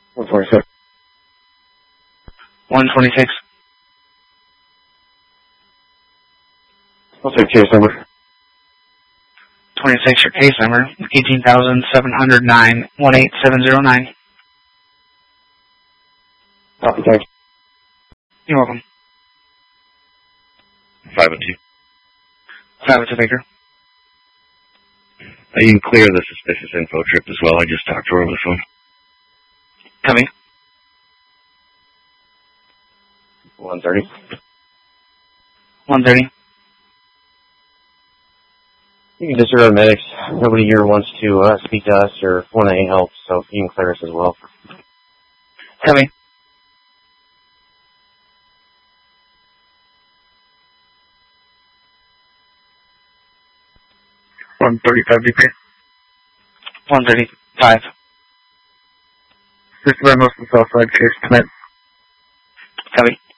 127. 126. What's your case number? 26, your case number, 18,709, 18709. Copy, thanks. You're welcome. 502. 502 Baker. You can clear the suspicious info trip as well. I just talked to her over the phone. Coming. 130. 130. You can disregard medics. Nobody here wants to speak to us or want any help, so you can clear us as well. Coming. 135 Baker. 135. Just about most of the Southside case tonight. Coming.